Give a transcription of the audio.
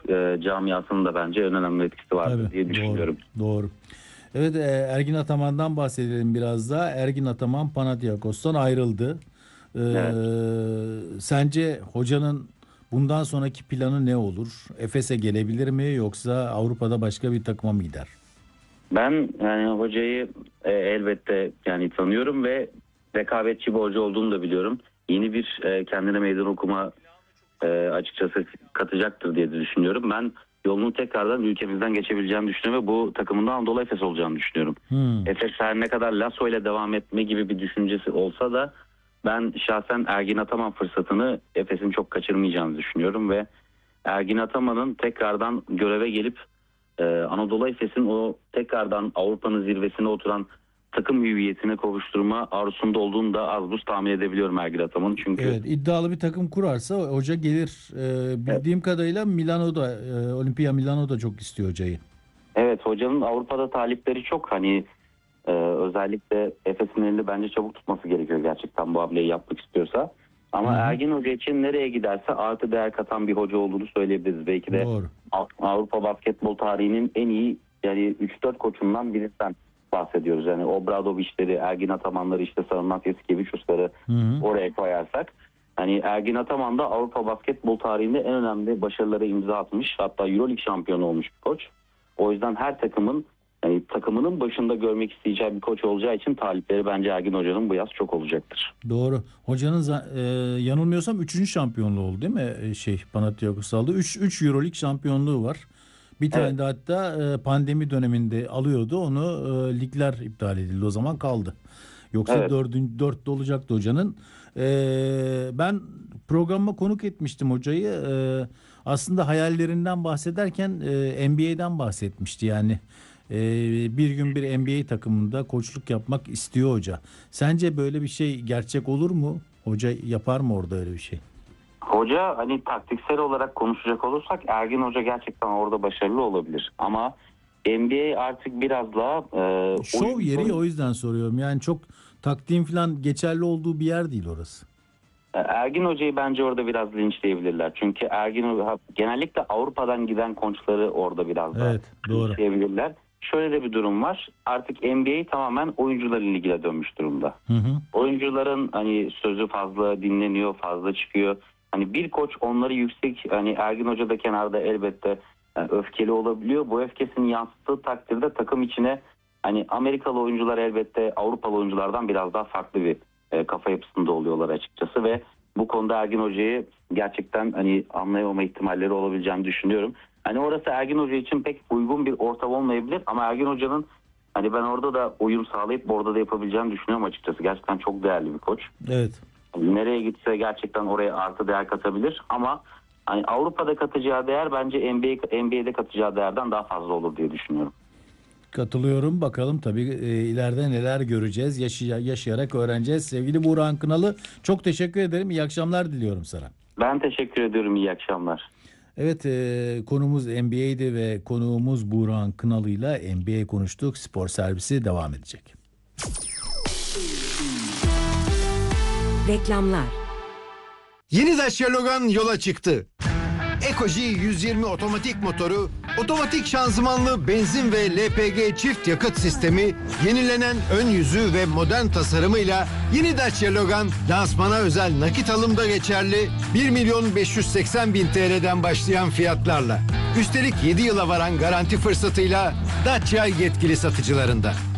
camiasının da bence en önemli etkisi vardır diye düşünüyorum. Doğru. Evet, Ergin Ataman'dan bahsedelim biraz daha. Ergin Ataman Panathinaikos'tan ayrıldı. Evet. Sence hocanın bundan sonraki planı ne olur? Efes'e gelebilir mi yoksa Avrupa'da başka bir takıma mı gider? Ben yani hocayı elbette yani tanıyorum ve rekabetçi bir hoca olduğunu da biliyorum. Yeni bir kendine meydan okuma açıkçası katacaktır diye de düşünüyorum. Ben yolunun tekrardan ülkemizden geçebileceğini düşünüyorum ve bu takımında Anadolu Efes olacağını düşünüyorum. Efes her ne kadar Lasso ile devam etme gibi bir düşüncesi olsa da ben şahsen Ergin Ataman fırsatını Efes'in çok kaçırmayacağını düşünüyorum ve Ergin Ataman'ın tekrardan göreve gelip Anadolu Efes'in o tekrardan Avrupa'nın zirvesine oturan takım hüviyetine kavuşturma arzusunda olduğunu da az buz tahmin edebiliyorum Ergin Ataman'ın. Çünkü evet, iddialı bir takım kurarsa hoca gelir. Bildiğim kadarıyla Milano'da, Olimpia Milano'da çok istiyor hocayı. Evet, hocanın Avrupa'da talipleri çok, hani özellikle Efes'in elini bence çabuk tutması gerekiyor gerçekten bu hamleyi yapmak istiyorsa. Ama Ergin Hoca için nereye giderse artı değer katan bir hoca olduğunu söyleyebiliriz. Belki de Doğru. Avrupa basketbol tarihinin en iyi yani 3-4 koçundan birinden bahsediyoruz. Yani Obradoviç'leri, Ergin Ataman'ları, işte Sarınak Yasikevicius'ları oraya koyarsak. Hani Ergin Ataman da Avrupa basketbol tarihinde en önemli başarılara imza atmış. Hatta Euroleague şampiyonu olmuş bir koç. O yüzden her takımın yani takımının başında görmek isteyeceği bir koç olacağı için talipleri bence Ergin Hoca'nın bu yaz çok olacaktır. Doğru. Hocanın yanılmıyorsam 3. şampiyonluğu oldu değil mi? Panathinaikos aldı. 3 Euroleague şampiyonluğu var. Bir tane de hatta pandemi döneminde alıyordu. Onu ligler iptal edildi. O zaman kaldı. Yoksa 4'te olacaktı hocanın. Ben programa konuk etmiştim hocayı. Aslında hayallerinden bahsederken NBA'den bahsetmişti. Yani bir gün bir NBA takımında koçluk yapmak istiyor hoca. Sence böyle bir şey gerçek olur mu? Hoca yapar mı orada öyle bir şey? Hoca hani taktiksel olarak konuşacak olursak Ergin Hoca gerçekten orada başarılı olabilir. Ama NBA artık biraz daha şov yeri, o yüzden soruyorum. Yani çok taktiğin falan geçerli olduğu bir yer değil orası. Ergin Hoca'yı bence orada biraz linçleyebilirler. Çünkü Ergin Hoca genellikle Avrupa'dan giden koçları orada biraz daha linçleyebilirler. Şöyle de bir durum var. Artık NBA tamamen oyuncuların ligine dönmüş durumda. Oyuncuların hani sözü fazla dinleniyor, fazla çıkıyor. Hani bir koç onları yüksek, hani Ergin Hoca da kenarda elbette yani öfkeli olabiliyor. Bu öfkesini yansıttığı takdirde takım içine hani Amerikalı oyuncular elbette Avrupalı oyunculardan biraz daha farklı bir kafa yapısında oluyorlar açıkçası ve bu konuda Ergin Hoca'yı gerçekten hani anlayamama ihtimalleri olabileceğini düşünüyorum. Hani orası Ergin Hoca için pek uygun bir ortam olmayabilir ama Ergin Hoca'nın hani ben orada da uyum sağlayıp orada da yapabileceğini düşünüyorum açıkçası. Gerçekten çok değerli bir koç. Evet. Nereye gitse gerçekten oraya artı değer katabilir ama hani Avrupa'da katacağı değer bence NBA'de katacağı değerden daha fazla olur diye düşünüyorum. Katılıyorum. Bakalım tabii ileride neler göreceğiz. Yaşayarak öğreneceğiz. Sevgili Buğra Kınalı, çok teşekkür ederim. İyi akşamlar diliyorum sana. Ben teşekkür ediyorum. İyi akşamlar. Evet, konumuz NBA'di ve konuğumuz Buğra Kınalı ile NBA konuştuk. Spor servisi devam edecek. Reklamlar. Yeni Dacia Logan yola çıktı. Ekoji 120 otomatik motoru, otomatik şanzımanlı benzin ve LPG çift yakıt sistemi, yenilenen ön yüzü ve modern tasarımıyla yeni Dacia Logan lansmana özel nakit alımda geçerli 1.580.000 TL'den başlayan fiyatlarla. Üstelik 7 yıla varan garanti fırsatıyla Dacia yetkili satıcılarında.